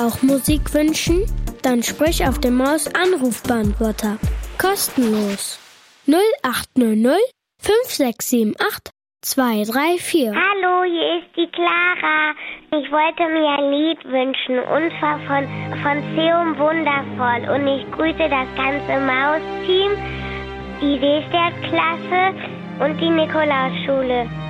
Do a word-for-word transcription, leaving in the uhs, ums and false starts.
auch Musik wünschen? Dann sprich auf dem Maus-Anrufbeantworter. Kostenlos. null acht null null fünf sechs sieben acht zwei drei vier. Hallo, hier ist die Clara. Ich wollte mir ein Lied wünschen, und zwar von, von Seum Wundervoll. Und ich grüße das ganze Maus-Team, die Seesternklasse und die Nikolausschule.